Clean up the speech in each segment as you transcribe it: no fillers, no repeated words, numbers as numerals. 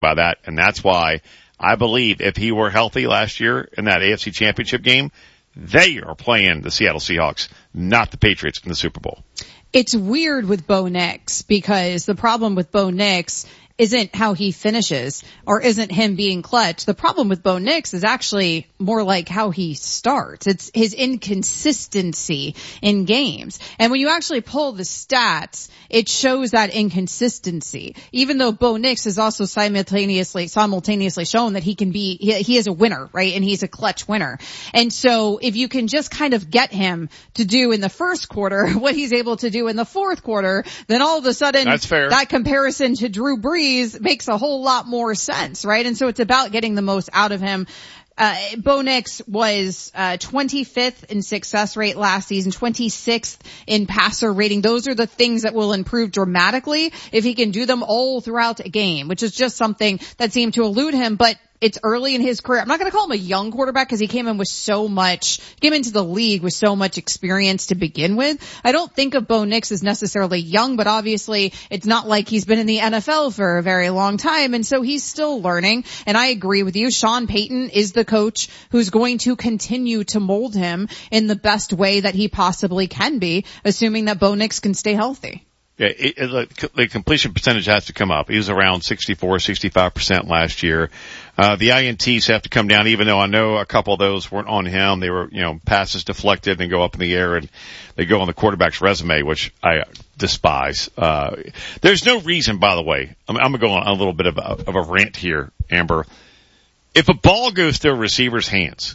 by that. And that's why I believe if he were healthy last year in that AFC Championship game, they are playing the Seattle Seahawks, not the Patriots in the Super Bowl. It's weird with Bo Nix because the problem with Bo Nix isn't how he finishes or isn't him being clutch. The problem with Bo Nix is actually more like how he starts. It's his inconsistency in games. And when you actually pull the stats, it shows that inconsistency. Even though Bo Nix has also simultaneously shown that he is a winner, right? And he's a clutch winner. And so if you can just kind of get him to do in the first quarter what he's able to do in the fourth quarter, then all of a sudden that's fair. That comparison to Drew Brees makes a whole lot more sense, right? And so it's about getting the most out of him. Bo Nix was 25th in success rate last season, 26th in passer rating. Those are the things that will improve dramatically if he can do them all throughout a game, which is just something that seemed to elude him. But it's early in his career. I'm not going to call him a young quarterback because he came into the league with so much experience to begin with. I don't think of Bo Nix as necessarily young, but obviously it's not like he's been in the NFL for a very long time. And so he's still learning. And I agree with you. Sean Payton is the coach who's going to continue to mold him in the best way that he possibly can be, assuming that Bo Nix can stay healthy. Yeah, the completion percentage has to come up. He was around 65% last year. The INTs have to come down, even though I know a couple of those weren't on him. They were, passes deflected and go up in the air and they go on the quarterback's resume, which I despise. There's no reason, by the way, I'm going to go on a little bit of a rant here, Amber. If a ball goes through a receiver's hands,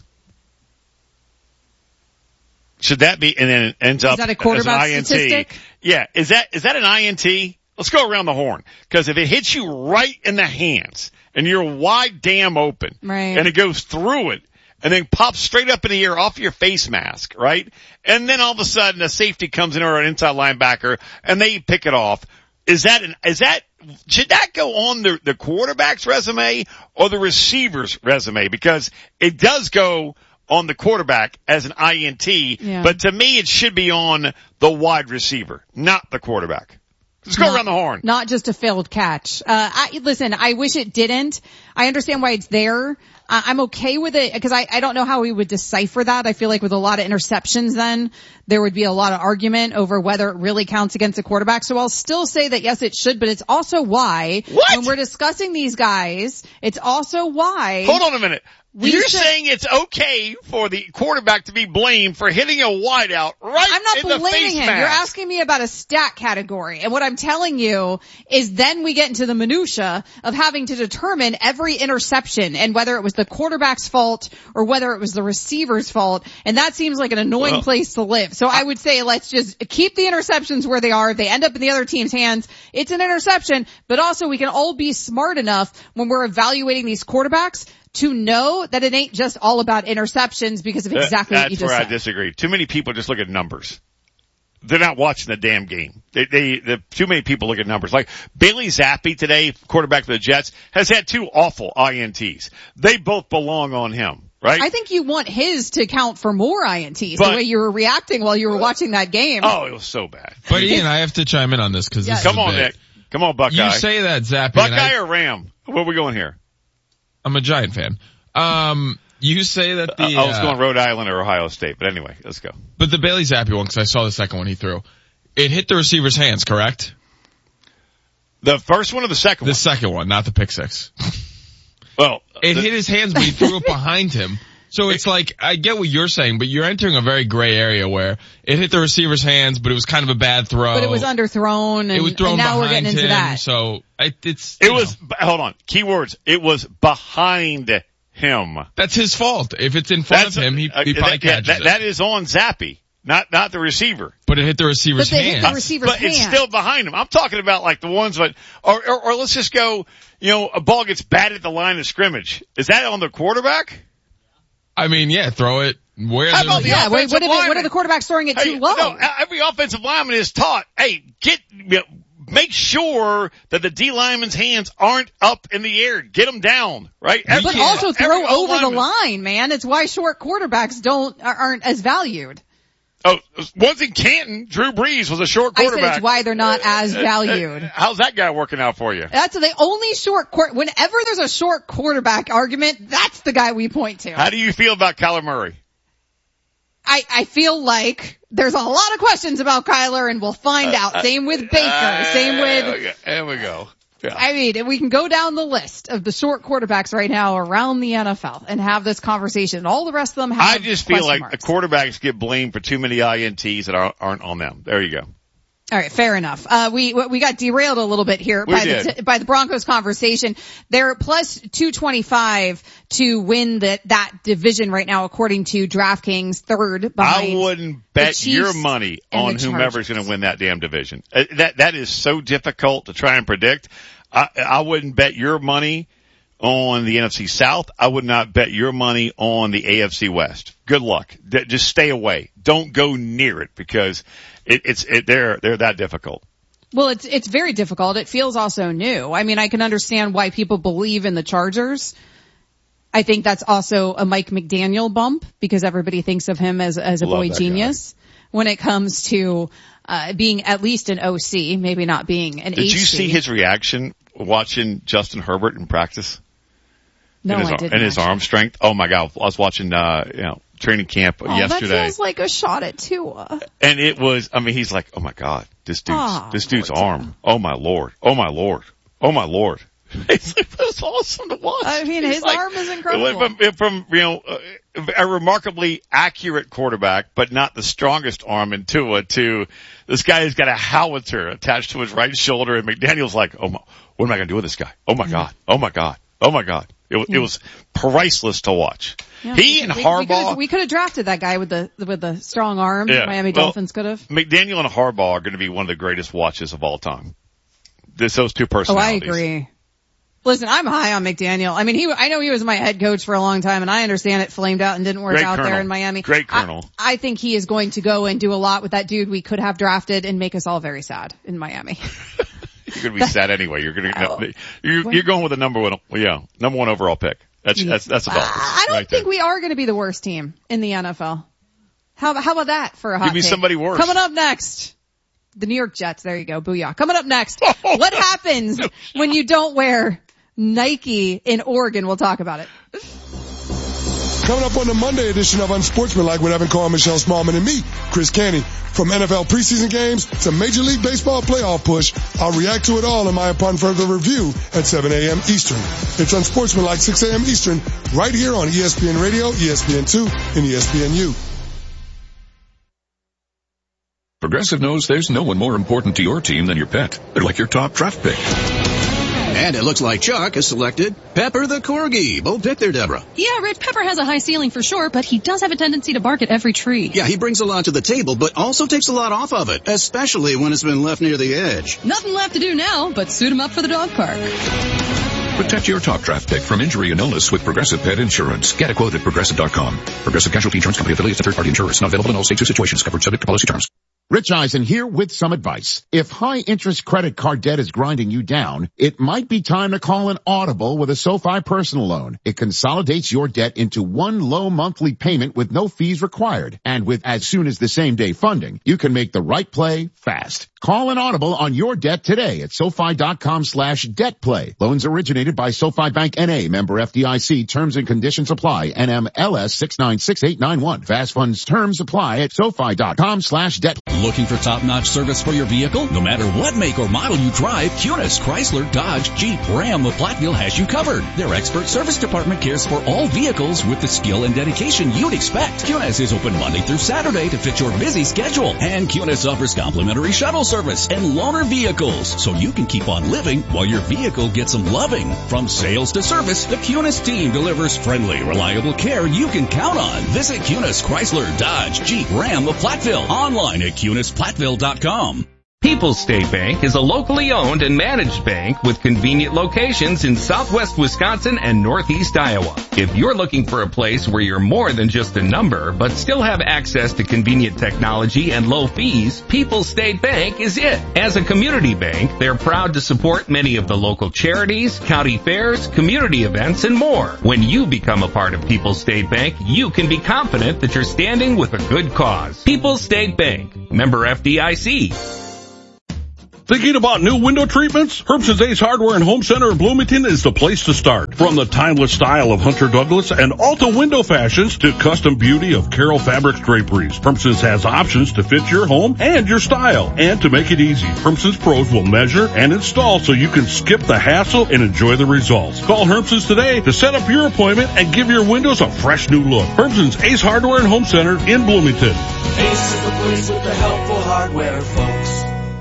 should that be, and then it ends up as an INT? Statistic? Yeah. Is that an INT? Let's go around the horn. Cause if it hits you right in the hands and you're wide damn open, right, and it goes through it and then pops straight up in the air off your face mask, right? And then all of a sudden a safety comes in or an inside linebacker and they pick it off. Should that go on the quarterback's resume or the receiver's resume? Because it does go on the quarterback as an INT, but to me it should be on the wide receiver, not the quarterback. Let's go around the horn. Not just a failed catch. Listen, I wish it didn't. I understand why it's there. I'm okay with it because I don't know how we would decipher that. I feel like with a lot of interceptions then there would be a lot of argument over whether it really counts against a quarterback. So I'll still say that yes, it should, but it's also why when we're discussing these guys, it's also why. Hold on a minute. You're saying it's okay for the quarterback to be blamed for hitting a wideout right I'm not in the face blaming him. mask. You're asking me about a stat category. And what I'm telling you is then we get into the minutia of having to determine every interception and whether it was the quarterback's fault or whether it was the receiver's fault. And that seems like an annoying place to live. So I would say let's just keep the interceptions where they are. If they end up in the other team's hands, it's an interception. But also we can all be smart enough when we're evaluating these quarterbacks to know that it ain't just all about interceptions because of exactly what you just said. That's where I disagree. Too many people just look at numbers. They're not watching the damn game. Too many people look at numbers. Like Bailey Zappi today, quarterback for the Jets, has had 2 awful INTs. They both belong on him, right? I think you want his to count for more INTs, the way you were reacting while you were watching that game. Oh, it was so bad. But Ian, I have to chime in on this because this Come on, Nick. Come on, Buckeye. You say that, Zappi. Buckeye or Ram? Where are we going here? I'm a Giant fan. You say that I was going Rhode Island or Ohio State, but anyway, let's go. But the Bailey Zappi one, because I saw the second one he threw, it hit the receiver's hands, correct? The first one or the second one? The second one, not the pick six. Well, it hit his hands, but he threw it behind him. So it's like, I get what you're saying, but you're entering a very gray area where it hit the receiver's hands, but it was kind of a bad throw. But it was underthrown, and now we're getting into that. So hold on, keywords, it was behind him. That's his fault. If it's in front of him, he probably catches it. That is on Zappi, not the receiver. But it hit the receiver's hands. But it's still behind him. I'm talking about like the ones that, or let's just go, a ball gets batted at the line of scrimmage. Is that on the quarterback? I mean, yeah, throw it. What are the quarterbacks throwing it too low? No, every offensive lineman is taught, make sure that the D lineman's hands aren't up in the air. Get them down, right? But also throw over the line, man. It's why short quarterbacks aren't as valued. Oh, once in Canton, Drew Brees was a short quarterback. I said it's why they're not as valued. How's that guy working out for you? That's the only whenever there's a short quarterback argument, that's the guy we point to. How do you feel about Kyler Murray? I feel like there's a lot of questions about Kyler, and we'll find out. Same with Baker. Same with... There we go. Yeah. I mean, we can go down the list of the short quarterbacks right now around the NFL and have this conversation. And all the rest of them have I just feel like marks. the quarterbacks get blamed for too many INTs that aren't on them. There you go. All right, fair enough. We got derailed a little bit here by the Broncos conversation. They're plus 225 to win that division right now, according to DraftKings, third behind. I wouldn't bet your money on whomever's going to win that damn division. That is so difficult to try and predict. I wouldn't bet your money on the NFC South. I would not bet your money on the AFC West. Good luck. Just stay away. Don't go near it because they're that difficult. Well, it's very difficult. It feels also new. I mean, I can understand why people believe in the Chargers. I think that's also a Mike McDaniel bump because everybody thinks of him as a boy genius when it comes to being at least an OC, maybe not being an HC. Did you see his reaction watching Justin Herbert in practice? No, I didn't. And his arm strength. Oh my God. I was watching, training camp yesterday. That feels like a shot at Tua. And it was, he's like, oh my God, this dude's arm. Oh my Lord. Oh my Lord. Oh my Lord. It was awesome to watch. I mean, his arm is incredible. From a remarkably accurate quarterback, but not the strongest arm in Tua, to this guy who's got a howitzer attached to his right shoulder, and McDaniel's like, oh my, what am I going to do with this guy? Oh my God. Oh my God. Oh my God. It was priceless to watch. Yeah, he and Harbaugh. We could have drafted that guy with the strong arm. Yeah, Miami Dolphins could have. McDaniel and Harbaugh are going to be one of the greatest watches of all time. Those two personalities. Oh, I agree. Listen, I'm high on McDaniel. I mean, I know he was my head coach for a long time, and I understand it flamed out and didn't work out there in Miami. Great Colonel. I think he is going to go and do a lot with that dude we could have drafted and make us all very sad in Miami. You're going to be sad anyway. You're going with the number one overall pick. That's the Dolphins. I don't think we are going to be the worst team in the NFL. How about that for a hot take? Give me somebody worse. Coming up next. The New York Jets. There you go. Booyah. Coming up next. What happens when you don't wear Nike in Oregon? We'll talk about it. Coming up on the Monday edition of Unsportsmanlike with Evan Carr, Michelle Smallman, and me, Chris Canty. From NFL preseason games to Major League Baseball playoff push, I'll react to it all in my Upon Further Review at 7 a.m. Eastern. It's Unsportsmanlike 6 a.m. Eastern, right here on ESPN Radio, ESPN2, and ESPNU. Progressive knows there's no one more important to your team than your pet. They're like your top draft pick. And it looks like Chuck has selected Pepper the Corgi. Bold pick there, Deborah. Yeah, Rich, Pepper has a high ceiling for sure, but he does have a tendency to bark at every tree. Yeah, he brings a lot to the table, but also takes a lot off of it, especially when it's been left near the edge. Nothing left to do now but suit him up for the dog park. Protect your top draft pick from injury and illness with Progressive Pet Insurance. Get a quote at Progressive.com. Progressive Casualty Insurance Company affiliates of third-party insurers. Not available in all states or situations. Covered subject to policy terms. Rich Eisen here with some advice. If high-interest credit card debt is grinding you down, it might be time to call an Audible with a SoFi personal loan. It consolidates your debt into one low monthly payment with no fees required. And with as soon as the same-day funding, you can make the right play fast. Call an Audible on your debt today at SoFi.com/debtplay. Loans originated by SoFi Bank N.A. Member FDIC. Terms and conditions apply. NMLS 696891. Fast funds terms apply at SoFi.com/debt. Looking for top-notch service for your vehicle? No matter what make or model you drive, Cunis, Chrysler, Dodge, Jeep, Ram, the Platteville has you covered. Their expert service department cares for all vehicles with the skill and dedication you'd expect. Cunis is open Monday through Saturday to fit your busy schedule. And Cunis offers complimentary shuttle service and loaner vehicles, so you can keep on living while your vehicle gets some loving. From sales to service, the Cunis team delivers friendly, reliable care you can count on. Visit Cunis, Chrysler, Dodge, Jeep, Ram, the Platteville online at CunisPlattville.com. People People's State Bank is a locally owned and managed bank with convenient locations in southwest Wisconsin and northeast Iowa. If you're looking for a place where you're more than just a number, but still have access to convenient technology and low fees, People's State Bank is it. As a community bank, they're proud to support many of the local charities, county fairs, community events, and more. When you become a part of People's State Bank, you can be confident that you're standing with a good cause. People's State Bank, member FDIC. Thinking about new window treatments? Herbson's Ace Hardware and Home Center in Bloomington is the place to start. From the timeless style of Hunter Douglas and Alta window fashions to custom beauty of Carroll Fabrics draperies, Herbson's has options to fit your home and your style. And to make it easy, Herbson's pros will measure and install so you can skip the hassle and enjoy the results. Call Herbson's today to set up your appointment and give your windows a fresh new look. Herbson's Ace Hardware and Home Center in Bloomington. Ace is the place with the helpful hardware, folks.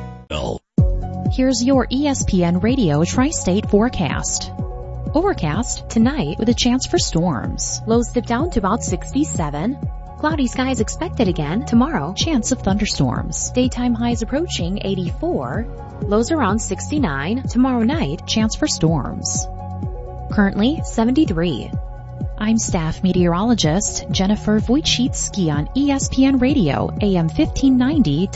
Here's your ESPN Radio Tri-State forecast. Overcast tonight with a chance for storms. Lows dip down to about 67. Cloudy skies expected again tomorrow. Chance of thunderstorms. Daytime highs approaching 84. Lows around 69. Tomorrow night, chance for storms. Currently 73. I'm staff meteorologist Jennifer Wojcicki on ESPN Radio, AM 1590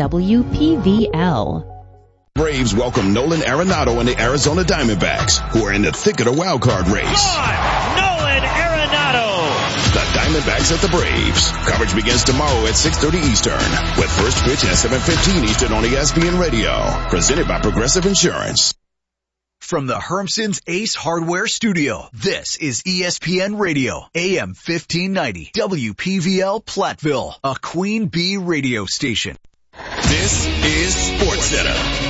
WPVL. Braves welcome Nolan Arenado and the Arizona Diamondbacks, who are in the thick of the wild card race. Nolan Arenado. The Diamondbacks at the Braves. Coverage begins tomorrow at 6:30 Eastern, with first pitch at 7:15 Eastern on ESPN Radio. Presented by Progressive Insurance. From the Hermson's Ace Hardware Studio, this is ESPN Radio, AM 1590, WPVL Platteville, a Queen Bee radio station. This is SportsCenter.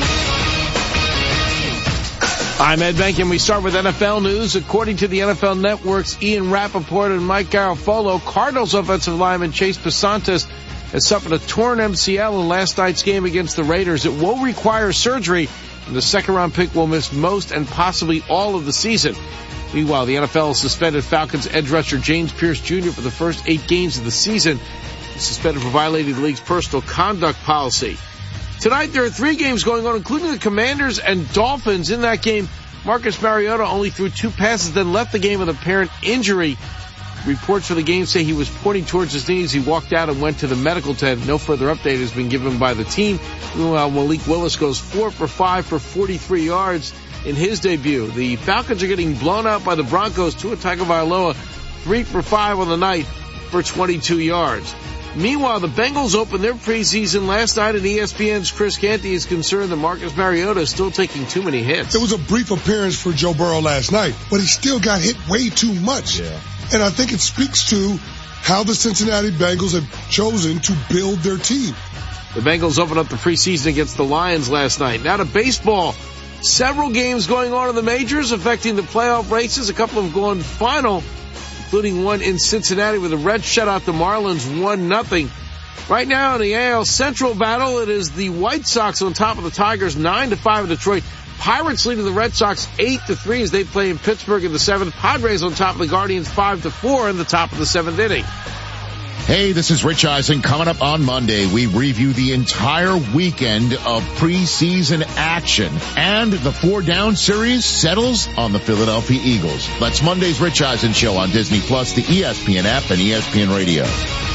I'm Ed Bank, and we start with NFL news. According to the NFL Network's Ian Rappaport and Mike Garafolo, Cardinals offensive lineman Chase Pasantes has suffered a torn MCL in last night's game against the Raiders. It will require surgery, and the second-round pick will miss most and possibly all of the season. Meanwhile, the NFL suspended Falcons edge rusher James Pierce Jr. for the first 8 games of the season. He's suspended for violating the league's personal conduct policy. Tonight, there are 3 games going on, including the Commanders and Dolphins. In that game, Marcus Mariota only threw 2 passes, then left the game with apparent injury. Reports for the game say he was pointing towards his knees. He walked out and went to the medical tent. No further update has been given by the team. Meanwhile, Malik Willis goes 4 for 5 for 43 yards in his debut. The Falcons are getting blown out by the Broncos. Tua Tagovailoa 3 for 5 on the night for 22 yards. Meanwhile, the Bengals opened their preseason last night, and ESPN's Chris Canty is concerned that Marcus Mariota is still taking too many hits. There was a brief appearance for Joe Burrow last night, but he still got hit way too much. Yeah. And I think it speaks to how the Cincinnati Bengals have chosen to build their team. The Bengals opened up the preseason against the Lions last night. Now to baseball. Several games going on in the majors affecting the playoff races. A couple have gone final, including one in Cincinnati where the Reds shut out the Marlins 1-0. Right now in the AL Central battle, it is the White Sox on top of the Tigers 9-5 in Detroit. Pirates leading the Red Sox 8-3 as they play in Pittsburgh in the 7th. Padres on top of the Guardians 5-4 in the top of the 7th inning. Hey, this is Rich Eisen. Coming up on Monday, we review the entire weekend of preseason action. And the 4-down series settles on the Philadelphia Eagles. That's Monday's Rich Eisen Show on Disney+, the ESPN app, and ESPN Radio.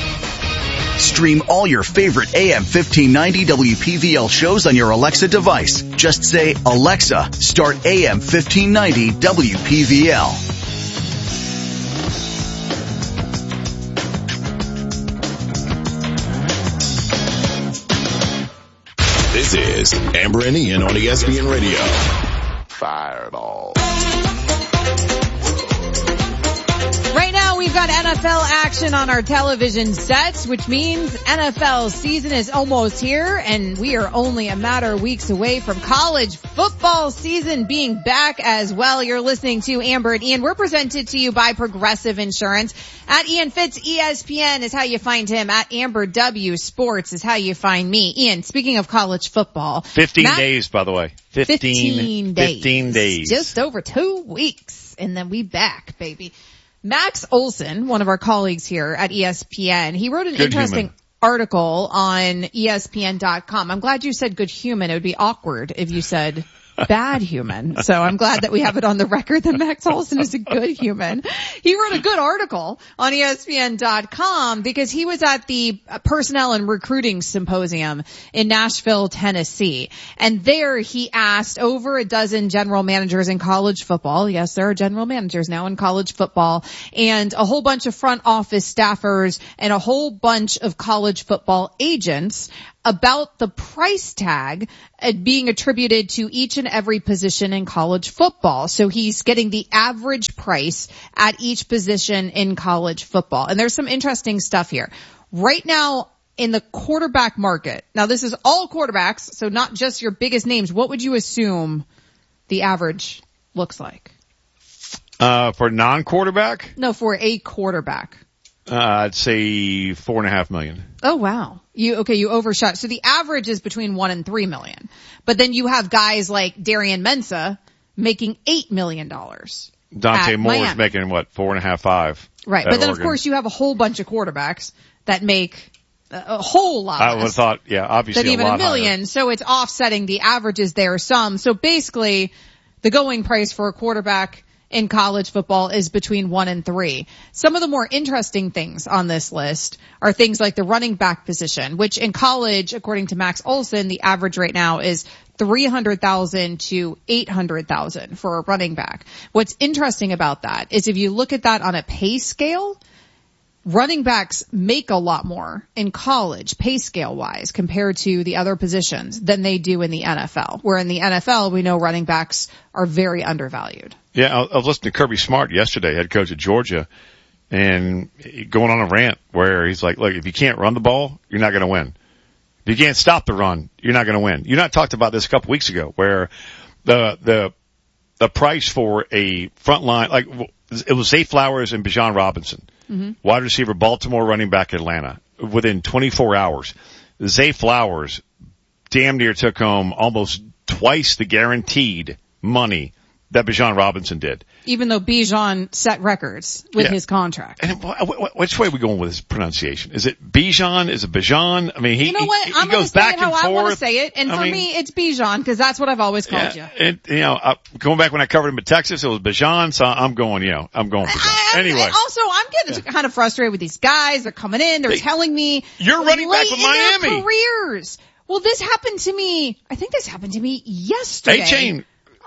Stream all your favorite AM 1590 WPVL shows on your Alexa device. Just say, Alexa, start AM 1590 WPVL. This is Amber and Ian on ESPN Radio. Fireball. Right now we've got NFL action on our television sets, which means NFL season is almost here, and we are only a matter of weeks away from college football season being back as well. You're listening to Amber and Ian. We're presented to you by Progressive Insurance. At Ian Fitz, ESPN is how you find him. At Amber W Sports is how you find me. Ian, speaking of college football. 15 days, by the way. 15 days. 15 days. Just over 2 weeks. And then we back, baby. Max Olson, one of our colleagues here at ESPN, he wrote an interesting article on ESPN.com. I'm glad you said good human. It would be awkward if you said bad human. So I'm glad that we have it on the record that Max Olson is a good human. He wrote a good article on ESPN.com because he was at the Personnel and Recruiting Symposium in Nashville, Tennessee. And there he asked over a dozen general managers in college football. Yes, there are general managers now in college football, and a whole bunch of front office staffers and a whole bunch of college football agents about the price tag being attributed to each and every position in college football. So he's getting the average price at each position in college football. And there's some interesting stuff here. Right now in the quarterback market, now this is all quarterbacks, so not just your biggest names, what would you assume the average looks like? For non-quarterback? No, for a quarterback. I'd say $4.5 million. Oh wow. You overshot. So the average is between $1 and $3 million. But then you have guys like Darian Mensah making $8 million. Dante Moore's making what, 4.5, 5. Right. But then Oregon. Of course you have a whole bunch of quarterbacks that make a whole lot I would have thought, yeah, obviously than even a million. Higher. So it's offsetting the averages there some. So basically the going price for a quarterback in college football is between 1 and 3. Some of the more interesting things on this list are things like the running back position, which in college, according to Max Olson, the average right now is $300,000 to $800,000 for a running back. What's interesting about that is if you look at that on a pay scale, running backs make a lot more in college, pay scale wise, compared to the other positions than they do in the NFL. Where in the NFL, we know running backs are very undervalued. Yeah, I was listening to Kirby Smart yesterday, head coach at Georgia, and going on a rant where he's like, look, if you can't run the ball, you're not going to win. If you can't stop the run, you're not going to win. You and I talked about this a couple weeks ago where the price for a front line, like it was Zay Flowers and Bijan Robinson, wide receiver, Baltimore running back, Atlanta, within 24 hours. Zay Flowers damn near took home almost twice the guaranteed money that Bijan Robinson did. Even though Bijan set records with his contract. And which way are we going with his pronunciation? Is it Bijan? Is it Bijan? I mean, you know what? I'm goes back and forth. I want to say it. And for me, it's Bijan because that's what I've always called you. And, going back when I covered him at Texas, it was Bijan. So I'm going Bijan. Anyway. Also, I'm getting kind of frustrated with these guys. They're coming in. They're telling me you're running back with Miami. Their careers. Well, this happened to me. I think this happened to me yesterday. A-Chain.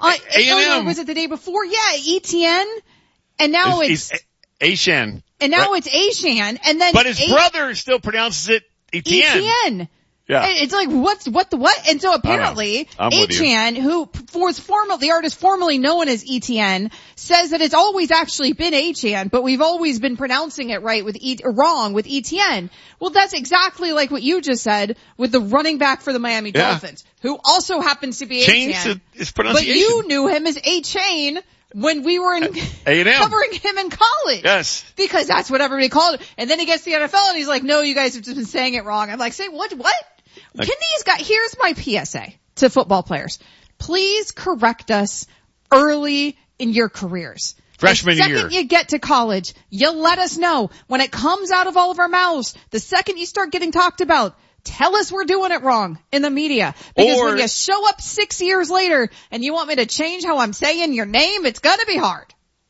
A&M. Was it the day before? Yeah, ETN. And now it's Achane. And now it's Achane. And then but his brother still pronounces it Etienne. Etienne. Yeah. It's like, what? And so apparently, Achane, who was the artist formerly known as Etienne, says that it's always actually been Achane, but we've always been pronouncing it right wrong with Etienne. Well, that's exactly like what you just said with the running back for the Miami Dolphins, who also happens to be Achane. His pronunciation. But you knew him as Achane when we were covering him in college. Yes. Because that's what everybody called it. And then he gets to the NFL and he's like, no, you guys have just been saying it wrong. I'm like, say what? Can these guys, here's my PSA to football players. Please correct us early in your careers. Freshman year. The second you get to college, you let us know. When it comes out of all of our mouths, the second you start getting talked about, tell us we're doing it wrong in the media. Because when you show up 6 years later and you want me to change how I'm saying your name, it's gonna be hard.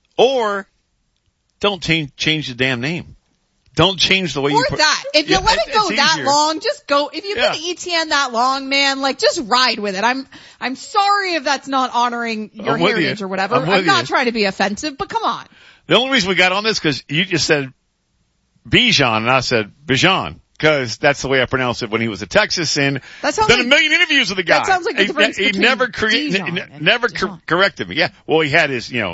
Or don't change the damn name. Don't change the way you that. If you let it go that long, just go. If you've been ETN that long, man, like just ride with it. I'm sorry if that's not honoring your heritage or whatever. I'm not trying to be offensive, but come on. The only reason we got on this because you just said Bijan and I said Bijan. Because that's the way I pronounced it when he was at Texas, and done a million interviews with the guy. That sounds like the difference he never corrected me. Yeah, well, he had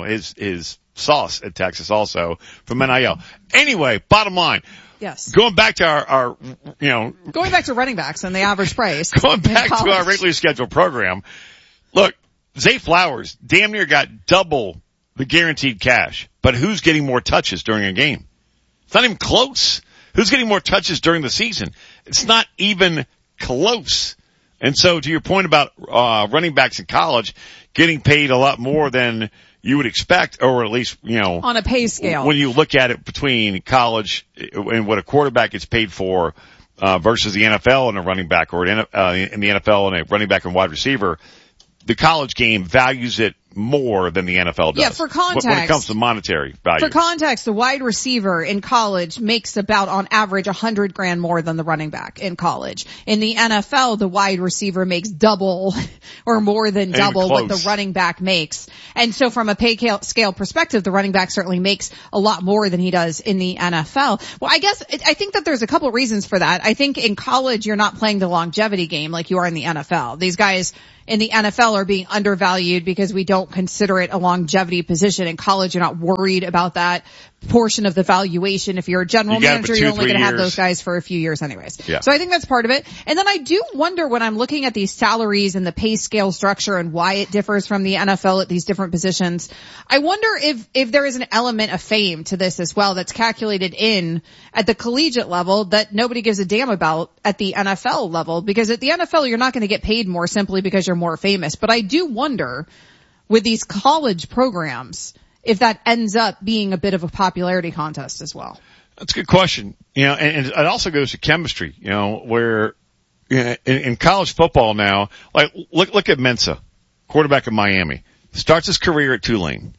his sauce at Texas also from NIL. Anyway, bottom line. Yes. Going back to our going back to running backs and the average price. Going back to our regularly scheduled program. Look, Zay Flowers damn near got double the guaranteed cash, but who's getting more touches during a game? It's not even close. Who's getting more touches during the season? It's not even close. And so to your point about running backs in college getting paid a lot more than you would expect, or at least, on a pay scale. When you look at it between college and what a quarterback gets paid for versus the NFL and a running back, or in the NFL and a running back and wide receiver, the college game values it more than the NFL does. Yeah, for context. When it comes to monetary value. For context, the wide receiver in college makes about, on average, $100,000 more than the running back in college. In the NFL, the wide receiver makes double or more than double what the running back makes. And so from a pay scale perspective, the running back certainly makes a lot more than he does in the NFL. Well, I think that there's a couple reasons for that. I think in college, you're not playing the longevity game like you are in the NFL. These guys in the NFL are being undervalued because we don't consider it a longevity position. In college, you're not worried about that portion of the valuation. If you're a general manager, you're only going to have those guys for a few years anyways. Yeah. So I think that's part of it. And then I do wonder, when I'm looking at these salaries and the pay scale structure and why it differs from the NFL at these different positions, I wonder if there is an element of fame to this as well that's calculated in at the collegiate level that nobody gives a damn about at the NFL level. Because at the NFL, you're not going to get paid more simply because you're more famous. But I do wonder, with these college programs, if that ends up being a bit of a popularity contest as well. That's a good question. And it also goes to chemistry, where in college football now, like look at Mensa, quarterback of Miami, starts his career at Tulane.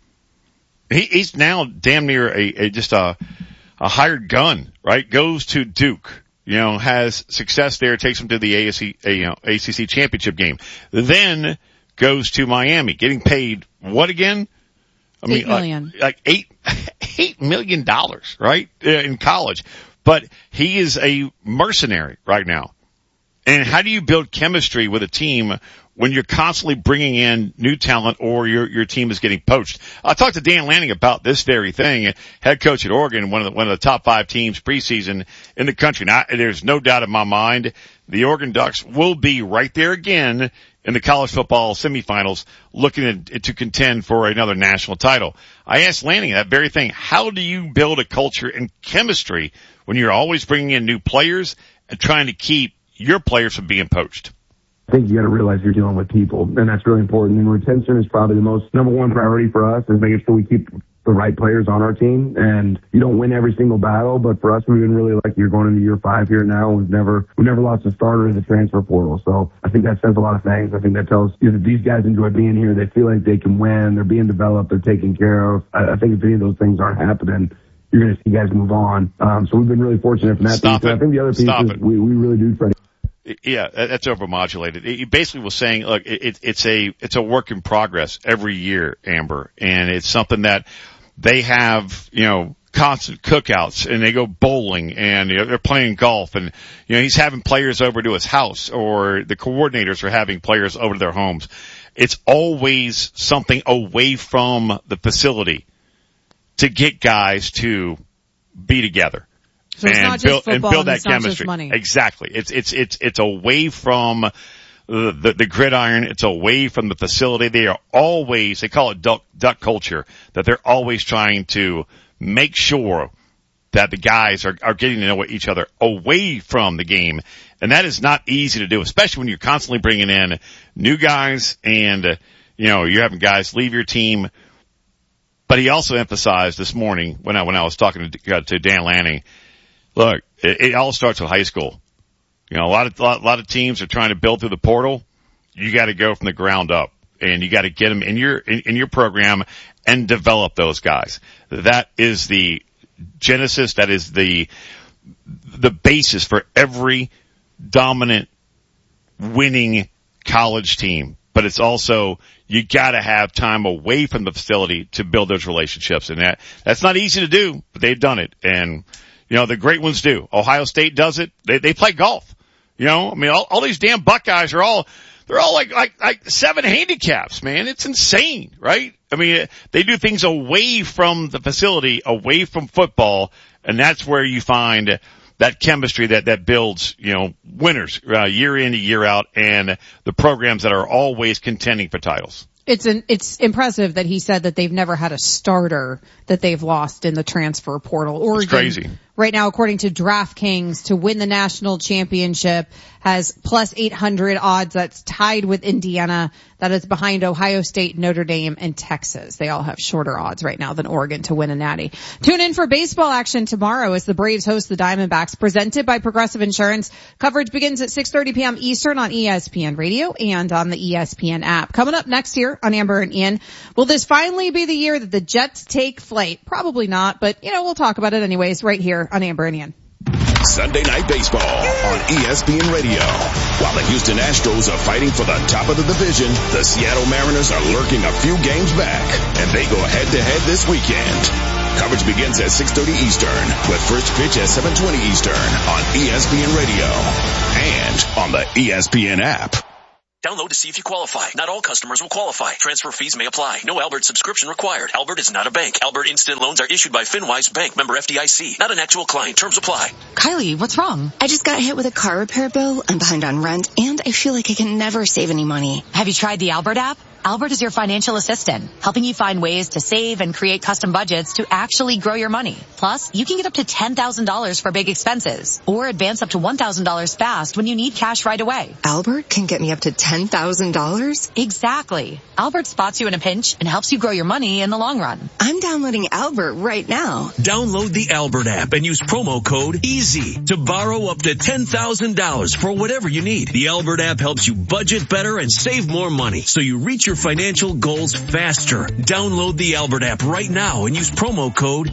He's now damn near just a hired gun, right? Goes to Duke, has success there, takes him to the ACC championship game. Then goes to Miami, getting paid what again? $8 million. Like $8 million, right? In college. But he is a mercenary right now. And how do you build chemistry with a team when you're constantly bringing in new talent or your team is getting poached? I talked to Dan Lanning about this very thing, head coach at Oregon, one of the top 5 teams preseason in the country. Now, there's no doubt in my mind the Oregon Ducks will be right there again in the college football semifinals, looking to contend for another national title. I asked Lanning that very thing. How do you build a culture and chemistry when you're always bringing in new players and trying to keep your players from being poached? I think you got to realize you're dealing with people, and that's really important. And retention is probably the number one priority for us, is making sure we keep the right players on our team. And you don't win every single battle, but for us, we've been really lucky. You're going into year 5 here now. We've never lost a starter in the transfer portal. So I think that says a lot of things. I think that tells you that these guys enjoy being here. They feel like they can win. They're being developed. They're taken care of. I think if any of those things aren't happening, you're going to see guys move on. So we've been really fortunate from that piece. I think the other piece is we really do try to. Yeah, that's overmodulated. He basically was saying, look, it's a work in progress every year, Amber, and it's something that they have, constant cookouts, and they go bowling, and they're playing golf, and he's having players over to his house, or the coordinators are having players over to their homes. It's always something away from the facility to get guys to be together. So it's not just football, build that it's not chemistry. just money. Exactly. It's away from the gridiron. It's away from the facility. They call it duck culture, that they're always trying to make sure that the guys are getting to know each other away from the game. And that is not easy to do, especially when you're constantly bringing in new guys and, you're having guys leave your team. But he also emphasized this morning when I was talking to Dan Lanning, look, it all starts with high school. A lot of teams are trying to build through the portal. You got to go from the ground up, and you got to get them in your program and develop those guys. That is the genesis. That is the basis for every dominant winning college team. But it's also, you got to have time away from the facility to build those relationships, and that's not easy to do, but they've done it. And the great ones do. Ohio State does it. They play golf. All these damn Buckeyes they're all like 7 handicaps, man. It's insane, right? They do things away from the facility, away from football, and that's where you find that chemistry that builds, winners, year in and year out, and the programs that are always contending for titles. It's impressive that he said that they've never had a starter that they've lost in the transfer portal. Oregon, it's crazy. right now, according to DraftKings, to win the national championship, has plus 800 odds. That's tied with Indiana. That is behind Ohio State, Notre Dame, and Texas. They all have shorter odds right now than Oregon to win a natty. Tune in for baseball action tomorrow as the Braves host the Diamondbacks, presented by Progressive Insurance. Coverage begins at 6:30 p.m. Eastern on ESPN Radio and on the ESPN app. Coming up next year on Amber and Ian, will this finally be the year that the Jets take flight? Probably not, but we'll talk about it anyways right here on Amber and Ian. Sunday Night Baseball on ESPN Radio. While the Houston Astros are fighting for the top of the division, the Seattle Mariners are lurking a few games back, and they go head-to-head this weekend. Coverage begins at 6:30 Eastern, with first pitch at 7:20 Eastern on ESPN Radio and on the ESPN app. Download to see if you qualify. Not all customers will qualify. Transfer fees may apply. No Albert subscription required. Albert is not a bank. Albert Instant Loans are issued by FinWise Bank, member FDIC. Not an actual client. Terms apply. Kylie, what's wrong? I just got hit with a car repair bill. I'm behind on rent, and I feel like I can never save any money. Have you tried the Albert app? Albert is your financial assistant, helping you find ways to save and create custom budgets to actually grow your money. Plus, you can get up to $10,000 for big expenses, or advance up to $1,000 fast when you need cash right away. Albert can get me up to $10,000? Exactly. Albert spots you in a pinch and helps you grow your money in the long run. I'm downloading Albert right now. Download the Albert app and use promo code EASY to borrow up to $10,000 for whatever you need. The Albert app helps you budget better and save more money, so you reach your financial goals faster. Download the Albert app right now and use promo code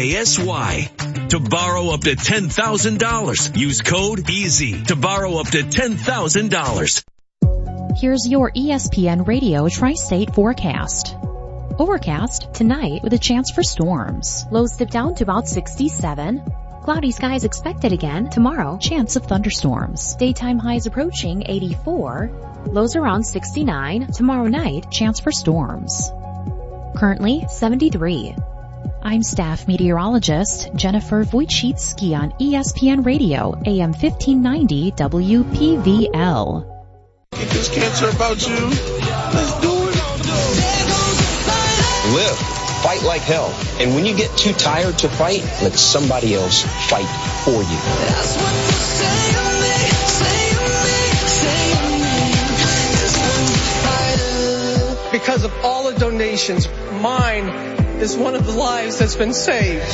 EASY to borrow up to $10,000. Use code EASY to borrow up to $10,000. Here's your ESPN Radio Tri-State forecast. Overcast tonight with a chance for storms. Lows dip down to about 67. Cloudy skies expected again. Tomorrow, chance of thunderstorms. Daytime highs approaching 84. Lows around 69. Tomorrow night, chance for storms. Currently 73. I'm staff meteorologist Jennifer Wojcicki on ESPN Radio, AM 1590 WPVL. Get this cancer about you. Let's do it. Live. Fight like hell. And when you get too tired to fight, let somebody else fight for you. That's what you say to me, Because of all the donations, mine is one of the lives that's been saved.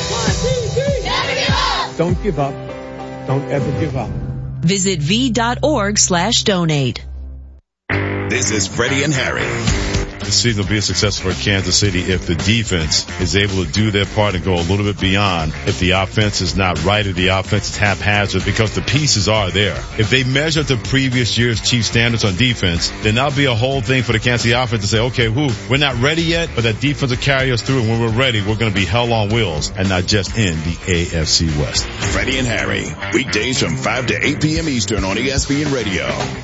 Don't give up. Don't ever give up. Visit v.org/donate. This is Freddie and Harry. This season will be a success for Kansas City if the defense is able to do their part and go a little bit beyond. If the offense is not right, if the offense is haphazard, because the pieces are there. If they measure the previous year's Chiefs standards on defense, then that'll be a whole thing for the Kansas City offense to say, okay, we're not ready yet, but that defense will carry us through, and when we're ready, we're going to be hell on wheels and not just in the AFC West. Freddie and Harry, weekdays from 5 to 8 p.m. Eastern on ESPN Radio.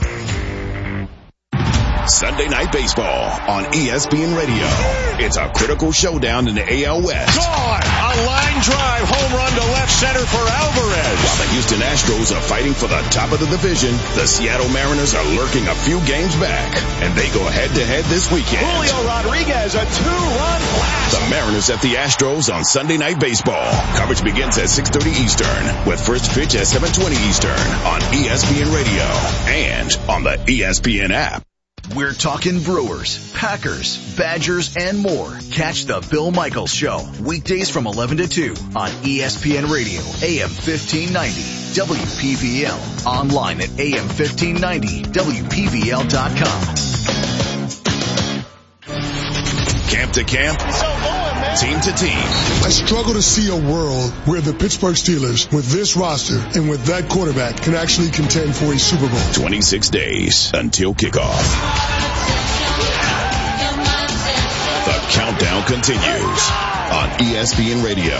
Sunday Night Baseball on ESPN Radio. It's a critical showdown in the AL West. Gone! A line drive home run to left center for Alvarez. While the Houston Astros are fighting for the top of the division, the Seattle Mariners are lurking a few games back, and they go head-to-head this weekend. Julio Rodriguez, a two-run blast. The Mariners at the Astros on Sunday Night Baseball. Coverage begins at 6:30 Eastern, with first pitch at 7:20 Eastern on ESPN Radio and on the ESPN app. We're talking Brewers, Packers, Badgers, and more. Catch the Bill Michaels Show, weekdays from 11 to 2 on ESPN Radio, AM 1590, WPVL. Online at AM1590WPVL.com. Camp to camp, team to team. I struggle to see a world where the Pittsburgh Steelers, with this roster and with that quarterback, can actually contend for a Super Bowl. 26 days until kickoff. The countdown continues on ESPN Radio.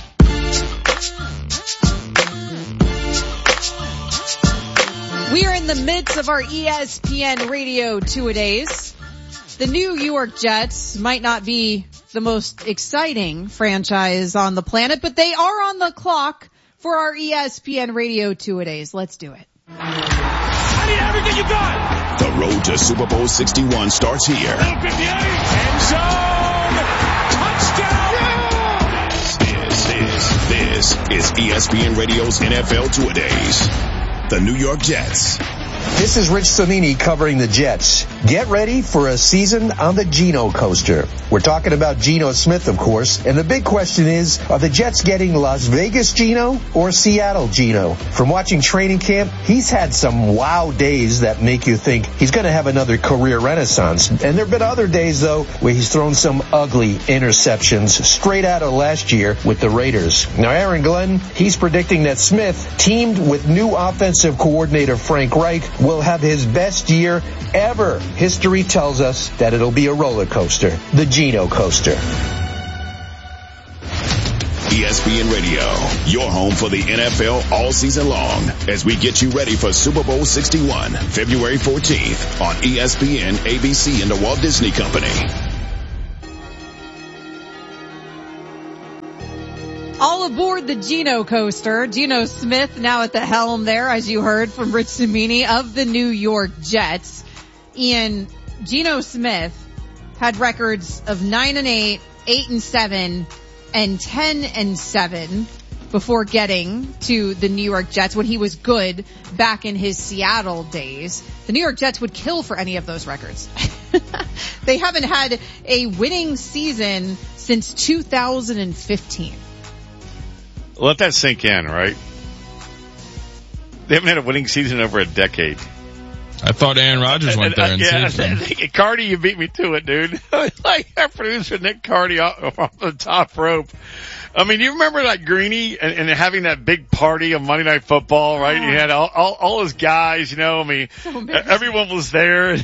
We are in the midst of our ESPN Radio two-a-days. The New York Jets might not be the most exciting franchise on the planet, but they are on the clock for our ESPN Radio two-a-days. Let's do it. I need everything you got. The road to Super Bowl 61 starts here. End zone. Touchdown. This is ESPN Radio's NFL Two-A-Days. The New York Jets. This is Rich Cimini covering the Jets. Get ready for a season on the Geno coaster. We're talking about Geno Smith, of course, and the big question is, are the Jets getting Las Vegas Geno or Seattle Geno? From watching training camp, he's had some wow days that make you think he's going to have another career renaissance. And there have been other days, though, where he's thrown some ugly interceptions straight out of last year with the Raiders. Now, Aaron Glenn, he's predicting that Smith, teamed with new offensive coordinator Frank Reich, will have his best year ever. History tells us that it'll be a roller coaster, the Geno coaster. ESPN Radio, your home for the NFL all season long, as we get you ready for Super Bowl 61, February 14th on ESPN, ABC, and the Walt Disney Company. All aboard the Geno coaster. Geno Smith now at the helm there, as you heard from Rich Cimini of the New York Jets. Ian, Geno Smith had records of 9-8, 8-7, and 10-7 before getting to the New York Jets when he was good back in his Seattle days. The New York Jets would kill for any of those records. They haven't had a winning season since 2015. Let that sink in, right? They haven't had a winning season in over a decade. I thought Aaron Rodgers went there and saved them. Cardi, you beat me to it, dude. Like our producer Nick Cardi off the top rope. I mean, you remember like Greeny and having that big party on Monday Night Football, right? Oh. He had all his guys, you know. I mean, everyone was there.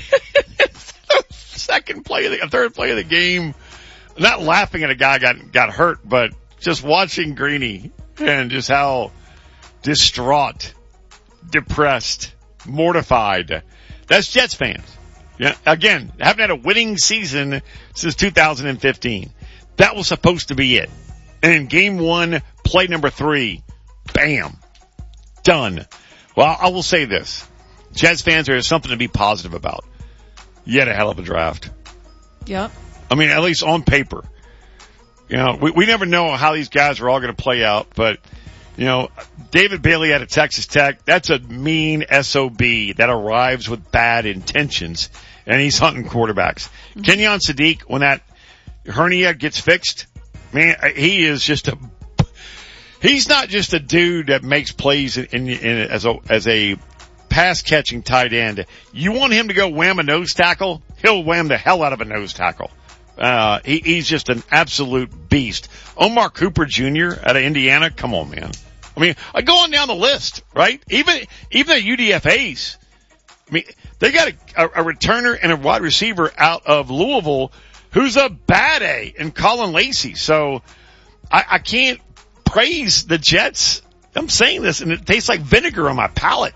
Third play of the game. Not laughing at a guy got hurt, but just watching Greeny and just how distraught, depressed, mortified. That's Jets fans. Yeah. Again, haven't had a winning season since 2015. That was supposed to be it. And in game one, play number 3, bam, done. Well, I will say this. Jets fans, there's something to be positive about. You had a hell of a draft. Yep. I mean, at least on paper. You know, we never know how these guys are all going to play out, but, you know, David Bailey out of Texas Tech, that's a mean SOB that arrives with bad intentions, and he's hunting quarterbacks. Mm-hmm. Kenyon Sadiq, when that hernia gets fixed, man, he is just he's not just a dude that makes plays as a pass catching tight end. You want him to go wham a nose tackle, he'll wham the hell out of a nose tackle. He's just an absolute beast. Omar Cooper Jr. out of Indiana, come on, man. I mean, I go on down the list, right? Even the UDFAs. I mean, they got a returner and a wide receiver out of Louisville who's a bad A in Colin Lacey. So I can't praise the Jets. I'm saying this and it tastes like vinegar on my palate.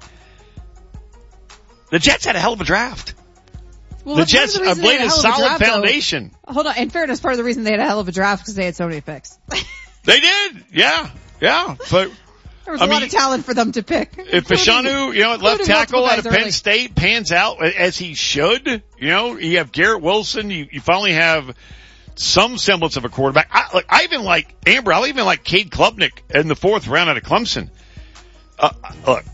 The Jets had a hell of a draft. Well, the Jets have laid a solid foundation. Hold on. In fairness, part of the reason they had a hell of a draft because they had so many picks. They did. Yeah. But there was a lot of talent for them to pick. If Fashanu, left tackle out of Penn State pans out as he should, you have Garrett Wilson. You finally have some semblance of a quarterback. I even like Amber. I even like Cade Klubnik in the 4th round out of Clemson. Look.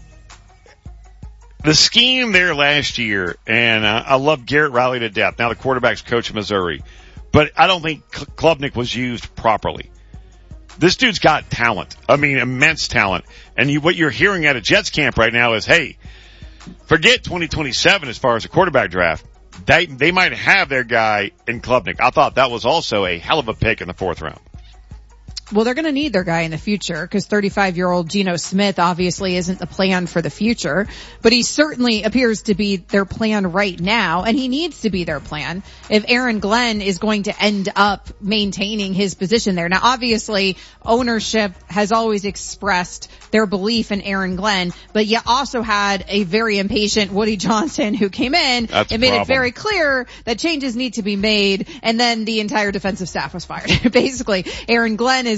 The scheme there last year, and I love Garrett Riley to death. Now the quarterback's coach of Missouri. But I don't think Klubnik was used properly. This dude's got talent. I mean, immense talent. And what you're hearing at a Jets camp right now is, hey, forget 2027 as far as a quarterback draft. They might have their guy in Klubnik. I thought that was also a hell of a pick in the 4th round. Well, they're going to need their guy in the future because 35-year-old Geno Smith obviously isn't the plan for the future, but he certainly appears to be their plan right now, and he needs to be their plan if Aaron Glenn is going to end up maintaining his position there. Now, obviously, ownership has always expressed their belief in Aaron Glenn, but you also had a very impatient Woody Johnson who came in and made it very clear that changes need to be made, and then the entire defensive staff was fired. Basically, Aaron Glenn is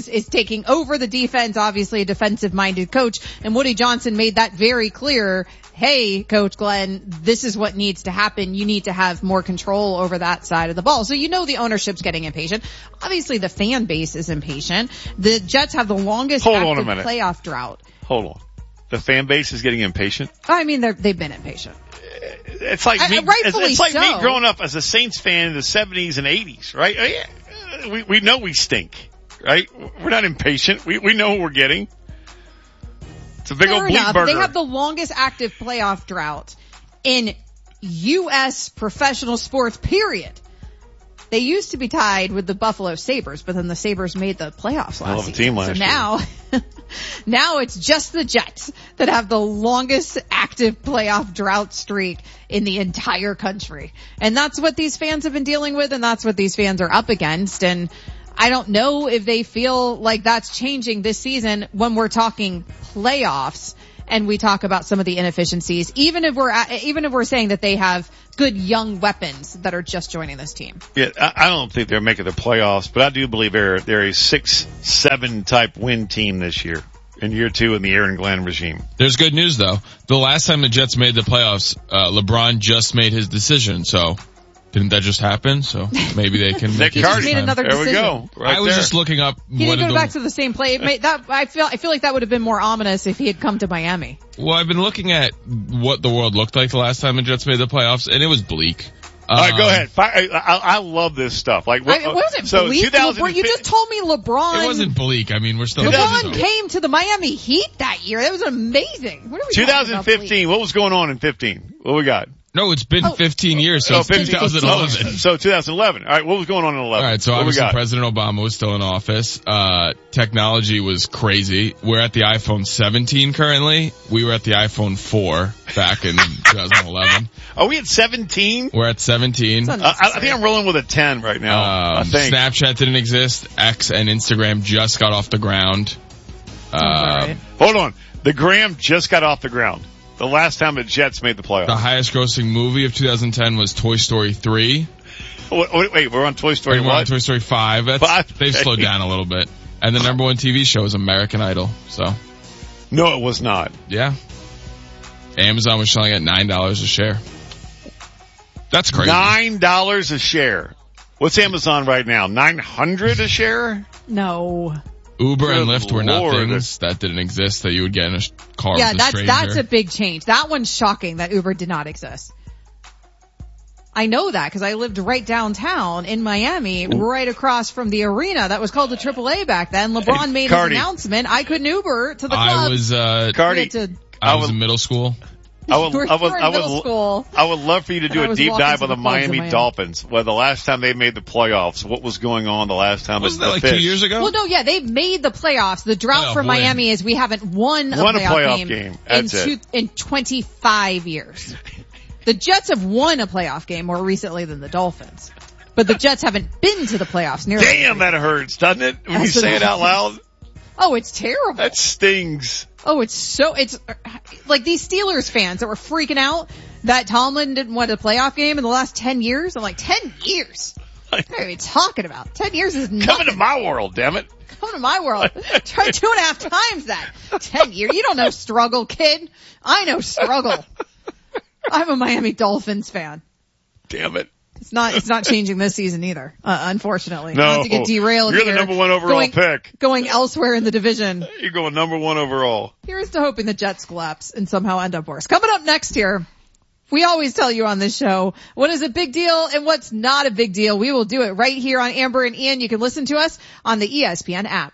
is taking over the defense, obviously a defensive-minded coach, and Woody Johnson made that very clear. Hey, Coach Glenn, this is what needs to happen. You need to have more control over that side of the ball. So the ownership's getting impatient. Obviously the fan base is impatient. The Jets have the longest active playoff drought. Hold on. The fan base is getting impatient? I mean, they've been impatient. It's like me, it's like me growing up as a Saints fan in the 70s and 80s, right? We know we stink, right? We're not impatient. We know what we're getting. It's a big old bleep burger. They have the longest active playoff drought in U.S. professional sports, period. They used to be tied with the Buffalo Sabres, but then the Sabres made the playoffs last season. Team last year. Now it's just the Jets that have the longest active playoff drought streak in the entire country. And that's what these fans have been dealing with, and that's what these fans are up against. And I don't know if they feel like that's changing this season when we're talking playoffs and we talk about some of the inefficiencies, even if we're saying that they have good young weapons that are just joining this team. Yeah, I don't think they're making the playoffs, but I do believe they're a 6-7 type win team this year. In year 2 in the Aaron Glenn regime. There's good news though. The last time the Jets made the playoffs, LeBron just made his decision, so didn't that just happen? So maybe they can make it. Just made another decision. There we go. Right I was just looking up. He didn't go back to the same play. I feel like that would have been more ominous if he had come to Miami. Well, I've been looking at what the world looked like the last time the Jets made the playoffs, and it was bleak. All right, go ahead. I love this stuff. Like, it wasn't bleak. You just told me LeBron. It wasn't bleak. I mean, we're still. LeBron came to the Miami Heat that year. That was amazing. What are we 2015. What was going on in 15? What we got? No, it's been 15 years since 2011. So 2011. All right, what was going on in 11? All right, so obviously President Obama was still in office. Technology was crazy. We're at the iPhone 17 currently. We were at the iPhone 4 back in 2011. Are we at 17? We're at 17. I think I'm rolling with a 10 right now. I think. Snapchat didn't exist. X and Instagram just got off the ground. Right. Hold on. The Gram just got off the ground. The last time the Jets made the playoffs. The highest grossing movie of 2010 was Toy Story 3. Wait, we're on Toy Story what? We're on Toy Story 5. They've slowed down a little bit. And the number one TV show is American Idol, so. No, it was not. Yeah. Amazon was selling at $9 a share. That's crazy. $9 a share. What's Amazon right now? $900 a share? No. Uber and Lyft were nothings that didn't exist that you would get in a car with a stranger. Yeah, that's a big change. That one's shocking that Uber did not exist. I know that because I lived right downtown in Miami, right across from the arena that was called the AAA back then. LeBron made his announcement. I couldn't Uber to the club. I was in middle school. I would love for you to do a deep dive on the Miami Dolphins. Well, the last time they made the playoffs, what was going on the last time? Wasn't that like 2 years ago? Well, no, yeah, they made the playoffs. The drought for Miami is we haven't won a playoff game in 25 years. The Jets have won a playoff game more recently than the Dolphins. But the Jets haven't been to the playoffs nearly. Damn, that hurts, doesn't it? When you say it out loud. Oh, it's terrible. That stings. Oh, it's like these Steelers fans that were freaking out that Tomlin didn't win a playoff game in the last 10 years. I'm like, 10 years? What are you talking about? 10 years is nothing. Coming to my world, damn it. Come to my world. Try 2.5 times that. 10 years. You don't know struggle, kid. I know struggle. I'm a Miami Dolphins fan. Damn it. It's not changing this season either, unfortunately. No. Not to get derailed You're the number one overall pick. Going elsewhere in the division. You're going number one overall. Here's to hoping the Jets collapse and somehow end up worse. Coming up next here, we always tell you on this show what is a big deal and what's not a big deal. We will do it right here on Amber and Ian. You can listen to us on the ESPN app.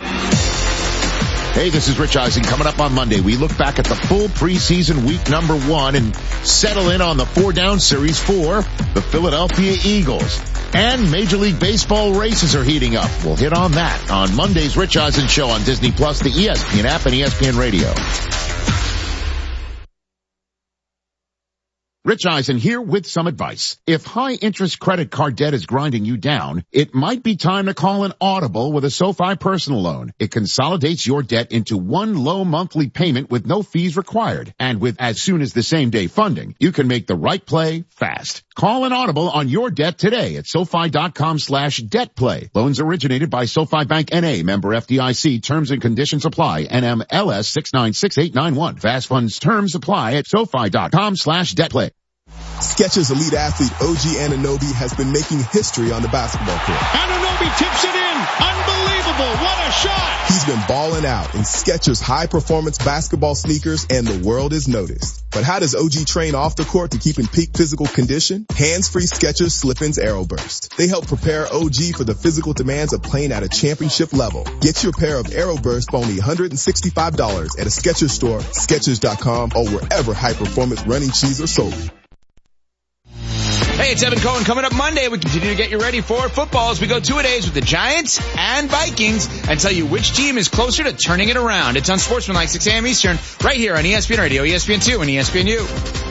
Hey, this is Rich Eisen. Coming up on Monday, we look back at the full preseason week number 1 and settle in on the 4-down series for the Philadelphia Eagles. And Major League Baseball races are heating up. We'll hit on that on Monday's Rich Eisen Show on Disney+, the ESPN app, and ESPN Radio. Rich Eisen here with some advice. If high interest credit card debt is grinding you down, it might be time to call an audible with a SoFi personal loan. It consolidates your debt into one low monthly payment with no fees required. And with as soon as the same day funding, you can make the right play fast. Call an audible on your debt today at SoFi.com/debt-play. Loans originated by SoFi Bank N.A. Member FDIC. Terms and conditions apply. NMLS 696891. Fast funds terms apply at SoFi.com/debt-play. Skechers elite athlete OG Anunoby has been making history on the basketball court. Anunoby tips it in. Unbelievable. What a shot. He's been balling out in Skechers high-performance basketball sneakers, and the world has noticed. But how does OG train off the court to keep in peak physical condition? Hands-free Skechers Slip-ins Aeroburst. They help prepare OG for the physical demands of playing at a championship level. Get your pair of Aeroburst for only $165 at a Skechers store, Skechers.com, or wherever high-performance running shoes are sold. Hey, it's Evan Cohen. Coming up Monday, we continue to get you ready for football as we go 2-a-days with the Giants and Vikings and tell you which team is closer to turning it around. It's on Sportsmanlike, 6 a.m. Eastern, right here on ESPN Radio, ESPN2, and ESPNU.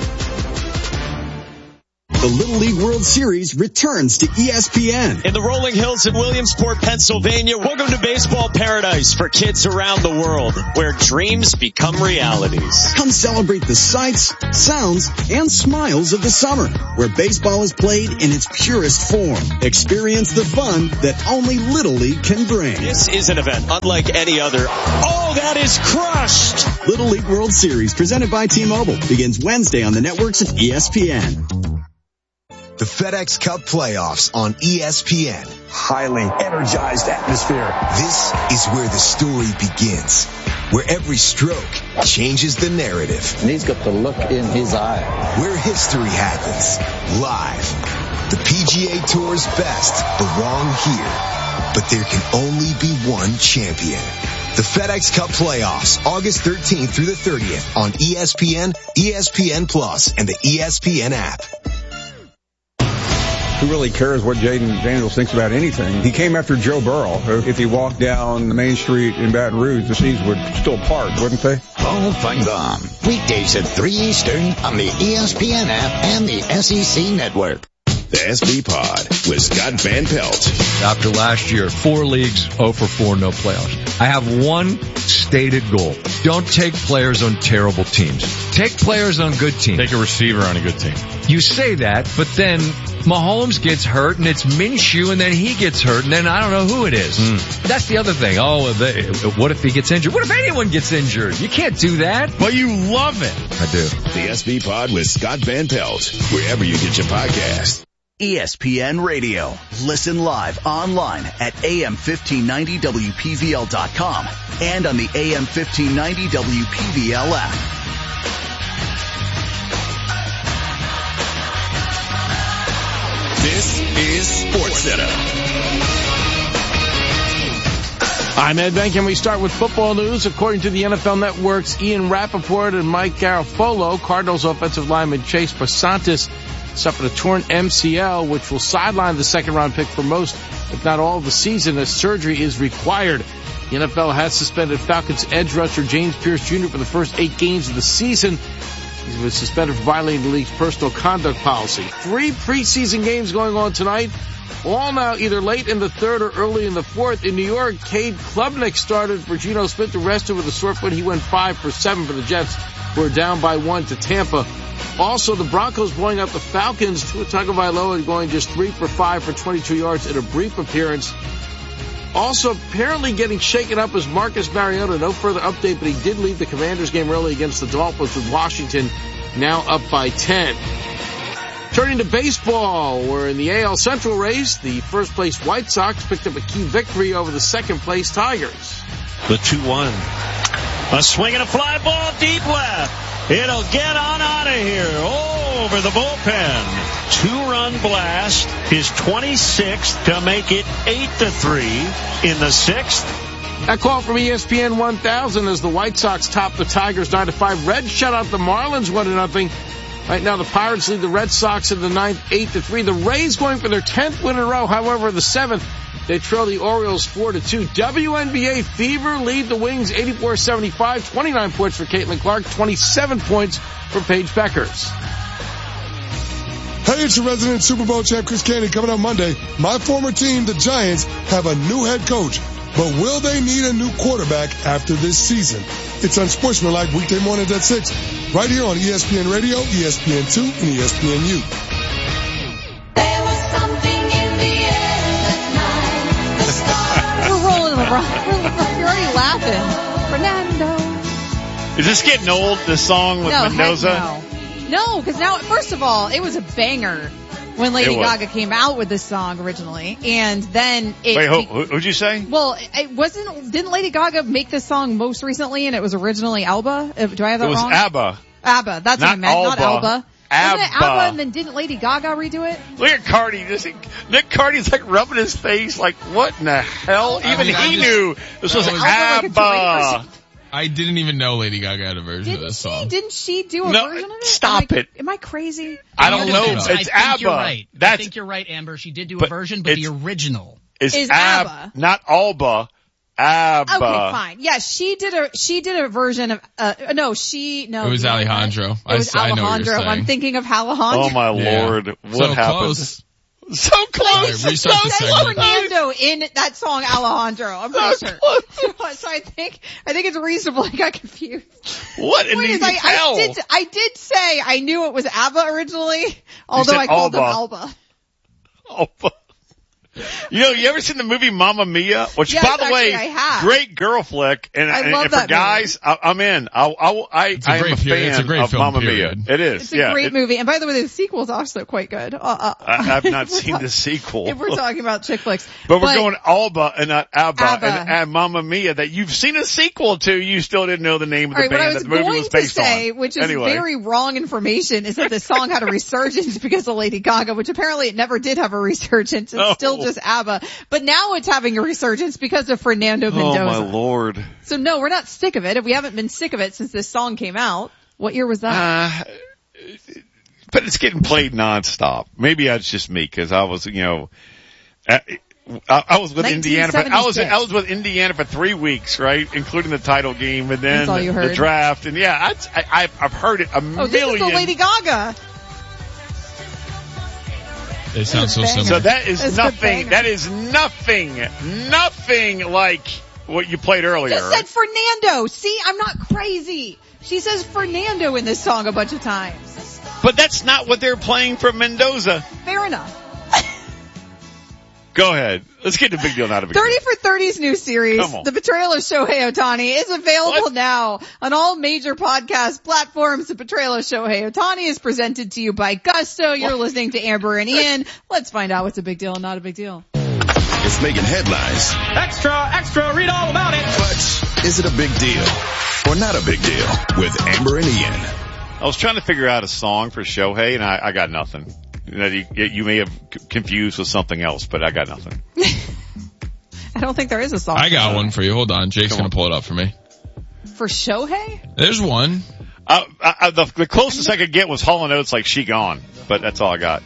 The Little League World Series returns to ESPN. In the rolling hills of Williamsport, Pennsylvania, welcome to baseball paradise for kids around the world, where dreams become realities. Come celebrate the sights, sounds, and smiles of the summer, where baseball is played in its purest form. Experience the fun that only Little League can bring. This is an event unlike any other. Oh, that is crushed! Little League World Series, presented by T-Mobile, begins Wednesday on the networks of ESPN. The FedEx Cup playoffs on ESPN. Highly energized atmosphere. This is where the story begins, where every stroke changes the narrative. And he's got the look in his eye. Where history happens, live. The PGA Tour's best belong here, but there can only be one champion. The FedEx Cup playoffs, August 13th through the 30th on ESPN, ESPN Plus, and the ESPN app. Who really cares what Jaden Daniels thinks about anything? He came after Joe Burrow. If he walked down the main street in Baton Rouge, the seas would still part, wouldn't they? Paul Feinbaum, weekdays at 3 Eastern on the ESPN app and the SEC Network. The SB Pod with Scott Van Pelt. After last year, 4 leagues, 0 for 4, no playoffs. I have one stated goal. Don't take players on terrible teams. Take players on good teams. Take a receiver on a good team. You say that, but then Mahomes gets hurt, and it's Minshew, and then he gets hurt, and then I don't know who it is. That's the other thing. Oh, what if he gets injured? What if anyone gets injured? You can't do that. But you love it. I do. The SB Pod with Scott Van Pelt, wherever you get your podcast. ESPN Radio. Listen live online at AM1590WPVL.com and on the AM1590 WPVL app. This is SportsCenter. I'm Ed Bank, and we start with football news. According to the NFL Network's Ian Rappaport and Mike Garafolo, Cardinals offensive lineman Chase Pasantis suffered a torn MCL, which will sideline the second-round pick for most, if not all, of the season, as surgery is required. The NFL has suspended Falcons edge rusher James Pierce Jr. for the first 8 games of the season. He was suspended for violating the league's personal conduct policy. 3 preseason games going on tonight, all now either late in the third or early in the fourth. In New York, Cade Klubnik started for Geno Smith, arrested with a sore foot. He went 5 for 7 for the Jets, who are down by 1 to Tampa. Also, the Broncos blowing out the Falcons. Tua Tagovailoa going just 3 for 5 for 22 yards in a brief appearance. Also, apparently getting shaken up is Marcus Mariota. No further update, but he did leave the Commanders game early against the Dolphins, with Washington now up by 10. Turning to baseball, we're in the AL Central race. The first-place White Sox picked up a key victory over the second-place Tigers. The 2-1. A swing and a fly ball deep left. It'll get on out of here over the bullpen. 2-run blast, his 26th to make it 8-3 in the 6th. That call from ESPN 1000 as the White Sox top the Tigers 9-5. Reds shut out the Marlins 1-0. Right now the Pirates lead the Red Sox in the 9th 8-3. The Rays going for their 10th win in a row. However, the 7th, they trail the Orioles 4-2. WNBA Fever lead the Wings 84-75. 29 points for Caitlin Clark, 27 points for Paige Beckers. Hey, it's your resident Super Bowl champ, Chris Candy. Coming up Monday, my former team, the Giants, have a new head coach. But will they need a new quarterback after this season? It's Unsportsmanlike weekday mornings at 6, right here on ESPN Radio, ESPN2, and ESPNU. There was something in the air that night. We're rolling, LeBron. You're already laughing. Fernando. Is this getting old, this song with Mendoza? No, because now, first of all, it was a banger when Lady Gaga came out with this song originally, and then it... Wait, who'd you say? Well, didn't Lady Gaga make this song most recently, and it was originally Alba? Do I have that wrong? It was ABBA. ABBA, that's what I meant, not Alba. ABBA. Wasn't it ABBA, and then didn't Lady Gaga redo it? Look at Cardi. Nick Cardi's like rubbing his face like, what in the hell? Even he knew this was ABBA. I didn't even know Lady Gaga had a version of this song. Didn't she do a version of it? Stop it. Am I crazy? I don't know. It's ABBA. You're right. I think you're right, Amber. She did do a version, but the original is ABBA. Not Alba. ABBA. Okay, fine. Yeah, she did a version of, It was Alejandro. It was I know what Alejandro. you're saying. I'm thinking of Alejandro. Oh my Lord. What happened? Close. So close. It says Fernando in that song Alejandro. I'm pretty sure. So I think it's reasonable I got confused. What in the hell? I did say I knew it was ABBA originally, although I called them Alba. Alba. You ever seen the movie Mamma Mia? Which, yes, by the way, I have. great girl flick. And for guys, I'm in. I am a fan of Mamma Mia. It is. It's a great movie. And by the way, the sequel is also quite good. I've not seen the sequel. If we're talking about chick flicks. But we're going Alba and not ABBA. And Mamma Mia that you've seen a sequel to, you still didn't know the name of the band that the movie was based on. Which is very wrong information, is that the song had a resurgence because of Lady Gaga, which apparently it never did have a resurgence. It's still just ABBA. But now it's having a resurgence because of Fernando Mendoza. Oh my Lord. So no, we're not sick of it. If we haven't been sick of it since this song came out. What year was that? But it's getting played nonstop. Maybe that's just me because I was, I was with Indiana. I was with Indiana for 3 weeks, right, including the title game and then the draft. And yeah, I've heard it a million. Oh, this is the Lady Gaga. They sound so similar. So that is nothing. That is nothing like what you played earlier. Just said Fernando. See, I'm not crazy. She says Fernando in this song a bunch of times. But that's not what they're playing for Mendoza. Fair enough. Go ahead. Let's get to Big Deal, Not a Big Deal. 30 for 30's new series, The Betrayal of Shohei Ohtani, is available now on all major podcast platforms. The Betrayal of Shohei Ohtani is presented to you by Gusto. You're listening to Amber and Ian. Let's find out what's a big deal and not a big deal. It's making headlines. Extra, read all about it. But is it a big deal or not a big deal with Amber and Ian? I was trying to figure out a song for Shohei and I got nothing. You may have confused with something else, but I got nothing. I don't think there is a song. I got one for you. Hold on. Jake's going to pull it up for me. For Shohei? There's one. The closest I could get was Hall & Oates like She Gone, but that's all I got.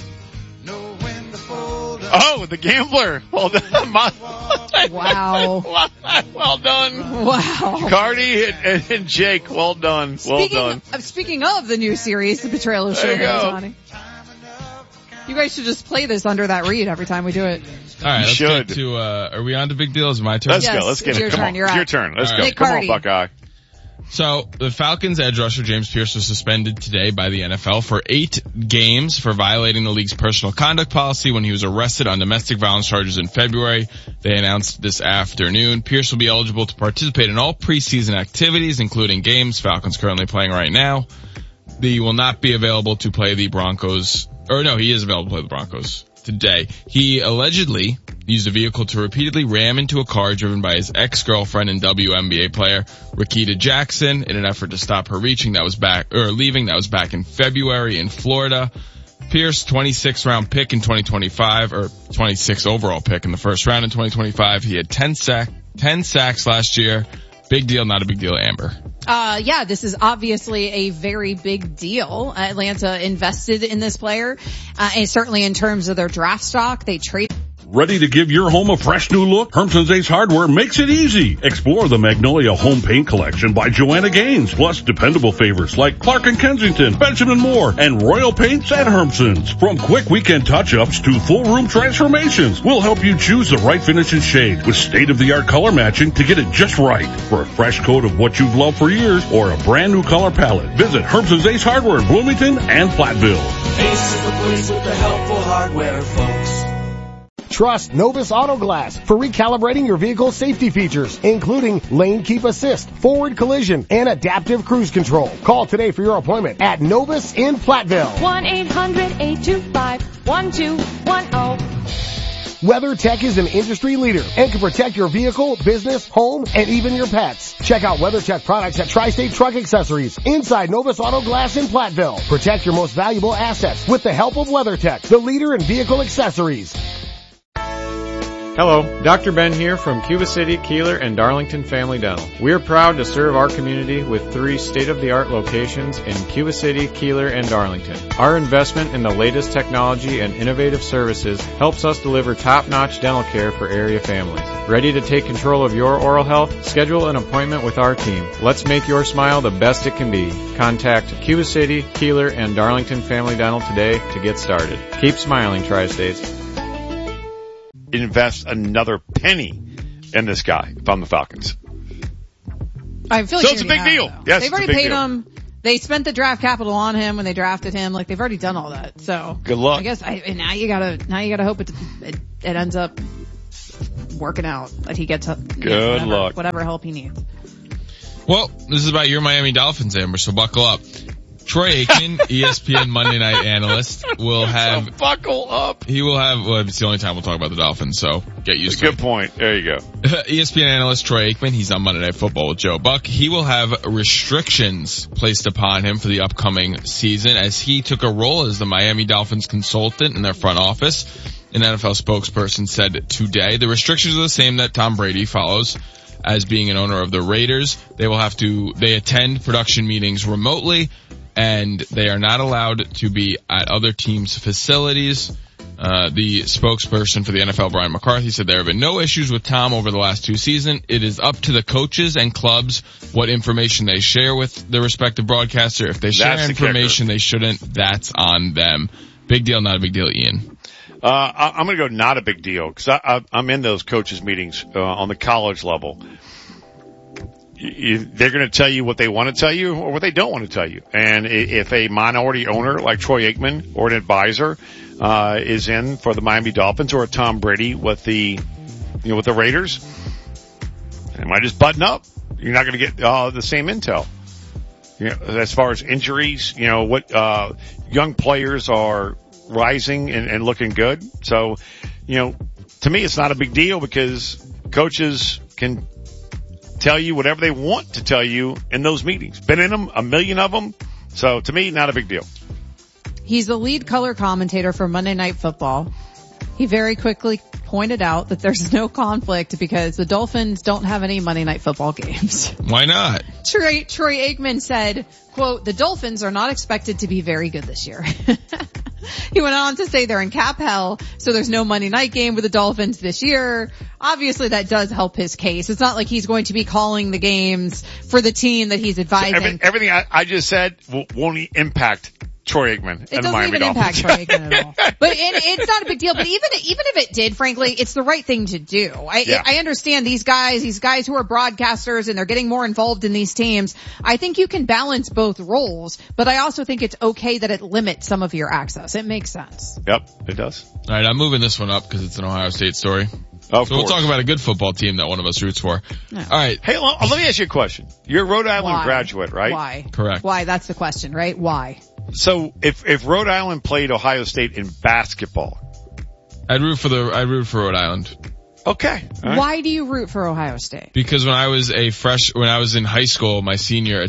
Oh, The Gambler. Well done. Wow. Well done. Wow. Cardi and Jake, well done. Speaking of the new series, The Betrayal of Shohei Ohtani. You guys should just play this under that read every time we do it. All right, let's get to, are we on to Big Deal? Is it my turn? Let's go. Let's get it. Come on. It's your turn. Let's go. Come on, Buckeye. So, the Falcons edge rusher James Pierce was suspended today by the NFL for 8 games for violating the league's personal conduct policy when he was arrested on domestic violence charges in February. They announced this afternoon. Pierce will be eligible to participate in all preseason activities, including games Falcons currently playing right now. He will not be available to play the Broncos, or no, he is available to play the Broncos today. He allegedly used a vehicle to repeatedly ram into a car driven by his ex-girlfriend and WNBA player Rakita Jackson in an effort to stop her leaving. That was back in February in Florida. Pierce, 26th round pick in 2025, or 26th overall pick in the first round in 2025. He had 10 sacks last year. Big deal, not a big deal, Amber. Yeah, this is obviously a very big deal. Atlanta invested in this player, and certainly in terms of their draft stock, they traded Ready to give your home a fresh new look? Hermson's Ace Hardware makes it easy. Explore the Magnolia Home Paint Collection by Joanna Gaines, plus dependable favorites like Clark & Kensington, Benjamin Moore, and Royal Paints at Hermson's. From quick weekend touch-ups to full room transformations, we'll help you choose the right finish and shade with state-of-the-art color matching to get it just right. For a fresh coat of what you've loved for years or a brand new color palette, visit Hermson's Ace Hardware in Bloomington and Platteville. Ace is the place with the helpful hardware, folks. Trust Novus Auto Glass for recalibrating your vehicle's safety features, including lane keep assist, forward collision, and adaptive cruise control. Call today for your appointment at Novus in Platteville. 1-800-825-1210. WeatherTech is an industry leader and can protect your vehicle, business, home, and even your pets. Check out WeatherTech products at Tri-State Truck Accessories inside Novus Auto Glass in Platteville. Protect your most valuable assets with the help of WeatherTech, the leader in vehicle accessories. Hello, Dr. Ben here from Cuba City, Keeler, and Darlington Family Dental. We are proud to serve our community with 3 state-of-the-art locations in Cuba City, Keeler, and Darlington. Our investment in the latest technology and innovative services helps us deliver top-notch dental care for area families. Ready to take control of your oral health? Schedule an appointment with our team. Let's make your smile the best it can be. Contact Cuba City, Keeler, and Darlington Family Dental today to get started. Keep smiling, Tri-States. Invest another penny in this guy if I'm the Falcons. I feel like so it's a big deal. Yes, they've already paid him. They spent the draft capital on him when they drafted him. Like they've already done all that. So good luck. I guess now you gotta hope it ends up working out, that he gets whatever help he needs. Well, this is about your Miami Dolphins, Amber. So buckle up. Troy Aikman, ESPN Monday Night analyst, will have... So buckle up. He will have... Well, it's the only time we'll talk about the Dolphins, so get used to it. Good point. There you go. ESPN analyst Troy Aikman, he's on Monday Night Football with Joe Buck. He will have restrictions placed upon him for the upcoming season as he took a role as the Miami Dolphins consultant in their front office. An NFL spokesperson said today the restrictions are the same that Tom Brady follows as being an owner of the Raiders. They attend production meetings remotely, and they are not allowed to be at other teams' facilities. The spokesperson for the NFL, Brian McCarthy, said there have been no issues with Tom over the last 2 seasons. It is up to the coaches and clubs what information they share with the respective broadcaster. If they share information they shouldn't, that's on them. Big deal, not a big deal, Ian? I'm going to go not a big deal because I'm in those coaches meetings on the college level. They're going to tell you what they want to tell you or what they don't want to tell you. And if a minority owner like Troy Aikman or an advisor is in for the Miami Dolphins or a Tom Brady with the Raiders, they might just button up. You're not going to get the same intel. As far as injuries, what young players are rising and looking good. So, to me, it's not a big deal because coaches can tell you whatever they want to tell you in those meetings. Been in them, a million of them. So to me, not a big deal. He's the lead color commentator for Monday Night Football. He very quickly pointed out that there's no conflict because the Dolphins don't have any Monday Night Football games. Why not? Troy Aikman said, quote, the Dolphins are not expected to be very good this year. He went on to say they're in cap hell, so there's no Monday night game with the Dolphins this year. Obviously that does help his case. It's not like he's going to be calling the games for the team that he's advising. So everything I just said won't impact Troy Aikman and the Miami Dolphins. It doesn't even impact Troy Aikman at all. But it's not a big deal. But even if it did, frankly, it's the right thing to do. I understand these guys who are broadcasters and they're getting more involved in these teams. I think you can balance both roles, but I also think it's okay that it limits some of your access. It makes sense. Yep, it does. All right, I'm moving this one up because it's an Ohio State story. Of course. We'll talk about a good football team that one of us roots for. No. All right. Hey, let me ask you a question. You're a Rhode Island graduate, right? Why? Correct. Why? That's the question, right? Why? So if Rhode Island played Ohio State in basketball, I'd root for Rhode Island. Okay. Right. Why do you root for Ohio State? Because when I was in high school, my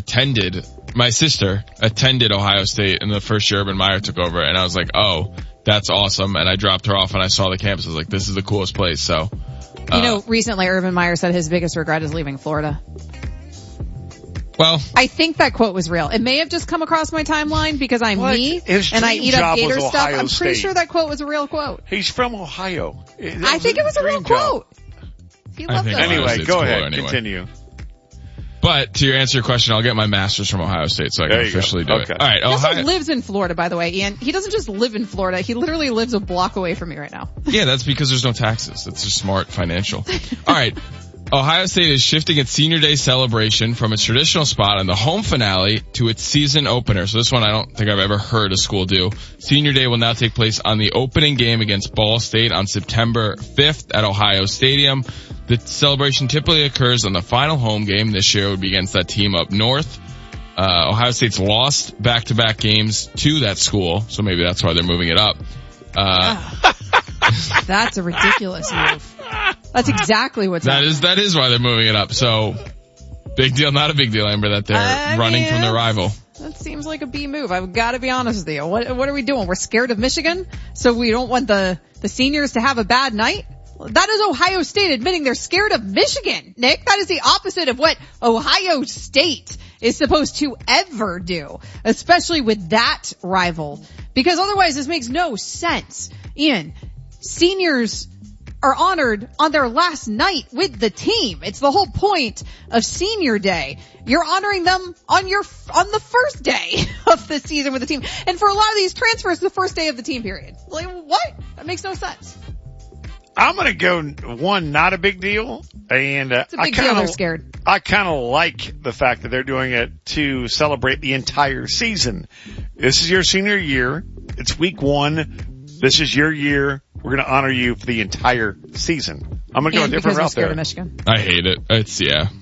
sister attended Ohio State in the first year Urban Meyer took over, and I was like, oh, that's awesome. And I dropped her off and I saw the campus. I was like, this is the coolest place. So, recently Urban Meyer said his biggest regret is leaving Florida. Well, I think that quote was real. It may have just come across my timeline because I'm me and I eat up Gator stuff. I'm pretty sure that quote was a real quote. He's from Ohio. I think it was a real quote. He loved it. Anyway, go ahead. Continue. But to answer your question, I'll get my master's from Ohio State so I can officially do it. All right. He also lives in Florida, by the way, Ian. He doesn't just live in Florida. He literally lives a block away from me right now. Yeah, that's because there's no taxes. That's just smart financial. All right. Ohio State is shifting its Senior Day celebration from its traditional spot on the home finale to its season opener. So this one I don't think I've ever heard a school do. Senior Day will now take place on the opening game against Ball State on September 5th at Ohio Stadium. The celebration typically occurs on the final home game. This year it would be against that team up north. Ohio State's lost back-to-back games to that school, so maybe that's why they're moving it up. That's a ridiculous move. That's exactly what's happening. That is why they're moving it up. So, big deal, not a big deal, Amber, that they're running from their rival. That seems like a B move. I've got to be honest with you. What are we doing? We're scared of Michigan, so we don't want the seniors to have a bad night? That is Ohio State admitting they're scared of Michigan, Nick. That is the opposite of what Ohio State is supposed to ever do, especially with that rival. Because otherwise this makes no sense. Ian, seniors are honored on their last night with the team. It's the whole point of Senior Day. You're honoring them on the first day of the season with the team. And for a lot of these transfers, the first day of the team period. Like, what? That makes no sense. I'm going to go one, not a big deal. And it's a big deal they're scared. I kind of like the fact that they're doing it to celebrate the entire season. This is your senior year. It's week 1. This is your year. We're going to honor you for the entire season. I'm going to go a different route there. I hate it.